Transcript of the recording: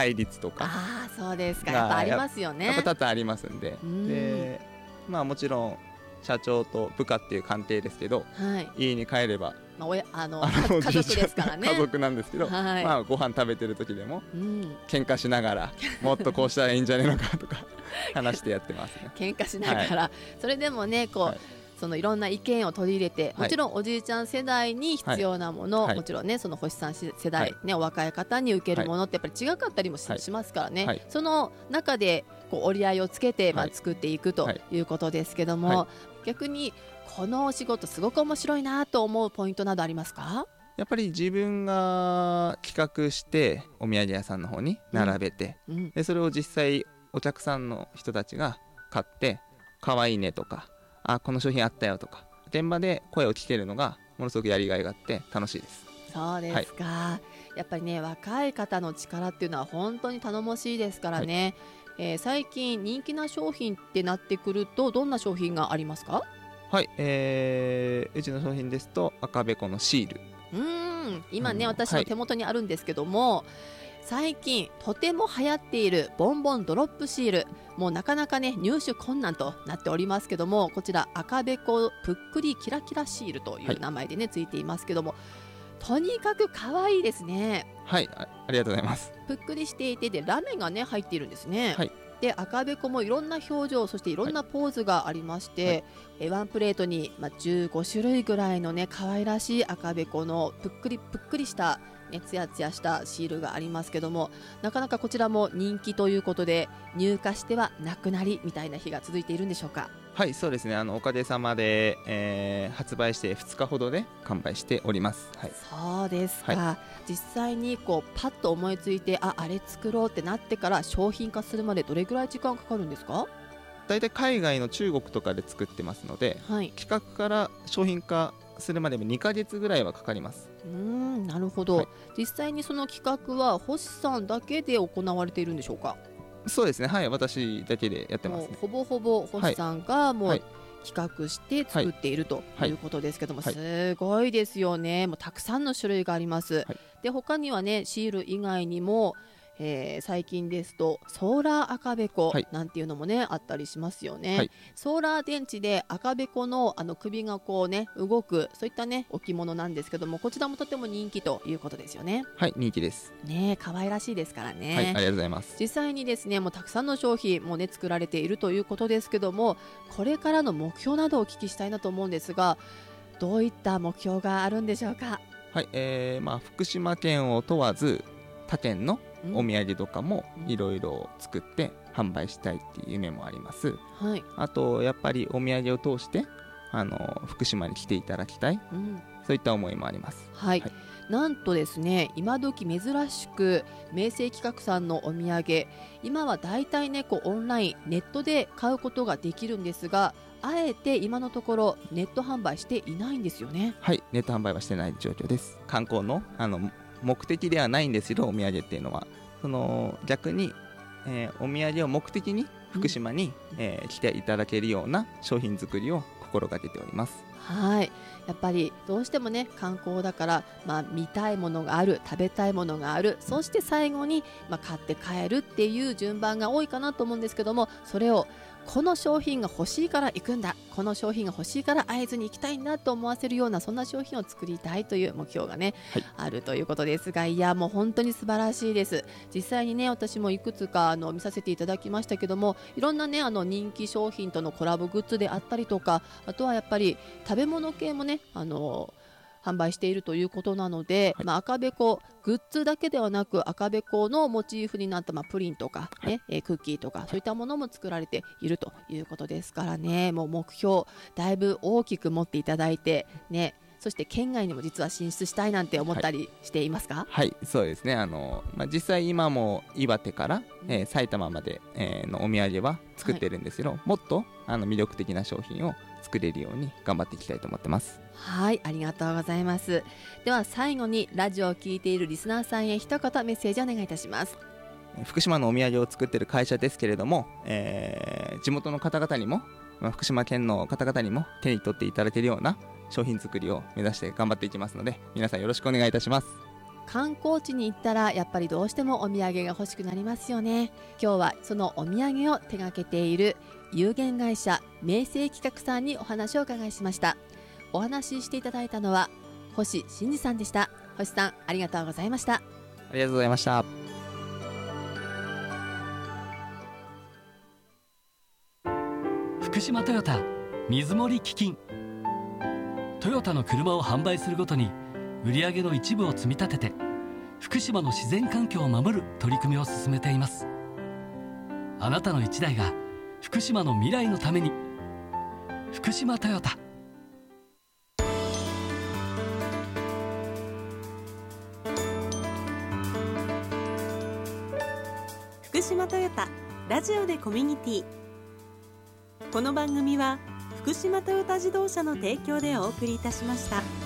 対立とかそうですか。やっぱありますよね。 やっぱ多々ありますんで、でもちろん社長と部下っていう関係ですけど、家に帰れば家族ですからね。 家族なんですけど、ご飯食べてる時でも、喧嘩しながらもっとこうしたらいいんじゃないのかとか話してやってますね。 喧嘩しながら、それでもねそのいろんな意見を取り入れて、もちろんおじいちゃん世代に必要なもの、もちろんねその星さん世代、お若い方に受けるものってやっぱり違かったりも しますからね、その中で折り合いをつけて作っていくということですけども、逆にこのお仕事すごく面白いなと思うポイントなどありますか？ やっぱり自分が企画してお土産屋さんの方に並べて、でそれを実際お客さんの人たちが買って可愛いねとか、この商品あったよとか現場で声を聞けるのがものすごくやりがいがあって楽しいです。 そうですか、やっぱりね若い方の力っていうのは本当に頼もしいですからね、最近人気な商品ってなってくるとどんな商品がありますか？ はい、うちの商品ですと赤べこのシール、 今ね私の手元にあるんですけども、最近とても流行っているボンボンドロップシール、もうなかなかね入手困難となっておりますけども、こちら赤べこぷっくりキラキラシールという名前でね、ついていますけども、とにかく可愛いですね。 はい、ありがとうございます。 ぷっくりしていて、でラメがね入っているんですね。で赤べこもいろんな表情、そしていろんなポーズがありまして、ワンプレートに、15種類ぐらいのね可愛らしい赤べこのぷっくりしたツヤツヤしたシールがありますけども、なかなかこちらも人気ということで入荷してはなくなりみたいな日が続いているんでしょうか？ はい、そうですね、おかげさまで、発売して2日ほどで完売しております。 そうですか、実際にパッと思いついてあれ作ろうってなってから商品化するまでどれぐらい時間かかるんですか？ だいたい海外の中国とかで作ってますので、企画から商品化するまでも2ヶ月ぐらいはかかります。 なるほど、実際にその企画は星さんだけで行われているんでしょうか？ そうですね、私だけでやってますね。 ほぼほぼ星さんがもう企画して作っているということですけども、すごいですよね。もうたくさんの種類があります。で他にはねシール以外にも、最近ですとソーラー赤べこなんていうのもね、あったりしますよね。ソーラー電池で赤べこの首が動く、そういったね置物なんですけども、こちらもとても人気ということですよね。 はい、人気ですね。可愛らしいですからね。 ありがとうございます。 実際にですねもうたくさんの商品もね作られているということですけども、これからの目標などをお聞きしたいなと思うんですが、どういった目標があるんでしょうか？ はい、福島県を問わず他県のお土産とかもいろいろ作って販売したいっていう夢もあります。あとやっぱりお土産を通して福島に来ていただきたい、そういった思いもあります。 なんとですね今時珍しく明星企画さんのお土産、今はだいたいねオンラインネットで買うことができるんですが、あえて今のところネット販売していないんですよね。 はい、ネット販売はしてない状況です。観光の目的ではないんですけど、お土産っていうのは逆に、お土産を目的に福島に、来ていただけるような商品作りを心がけております。 やっぱりどうしてもね観光だから、見たいものがある、食べたいものがある、そして最後に、買って帰るっていう順番が多いかなと思うんですけども、それをこの商品が欲しいから行くんだ、この商品が欲しいから会津に行きたいんだと思わせるような、そんな商品を作りたいという目標がね、あるということですが、いやもう本当に素晴らしいです。実際にね私もいくつか見させていただきましたけども、いろんなね人気商品とのコラボグッズであったりとか、あとはやっぱり食べ物系もね販売しているということなので、赤べこグッズだけではなく赤べこのモチーフになった、プリンとか、クッキーとかそういったものも作られているということですからね、もう目標だいぶ大きく持っていただいてね、そして県外にも実は進出したいなんて思ったりしていますか？ そうですね、実際今も岩手から、埼玉まで、のお土産は作ってるんですけど、もっと魅力的な商品を作れるように頑張っていきたいと思ってます。 ありがとうございます。では最後にラジオを聞いているリスナーさんへ一言メッセージをお願いいたします。 福島のお土産を作っている会社ですけれども、地元の方々にも、福島県の方々にも手に取っていただけるような商品作りを目指して頑張っていきますので、皆さんよろしくお願いいたします。 観光地に行ったらやっぱりどうしてもお土産が欲しくなりますよね。今日はそのお土産を手掛けている有限会社明星企画さんにお話をお伺いしました。お話ししていただいたのは星真嗣さんでした。星さん、ありがとうございました。 ありがとうございました。 福島トヨタ水森基金。トヨタの車を販売するごとに売上の一部を積み立てて福島の自然環境を守る取り組みを進めています。あなたの一台が福島の未来のために。福島トヨタ。 福島トヨタラジオでコミュニティ。この番組は福島トヨタ自動車の提供でお送りいたしました。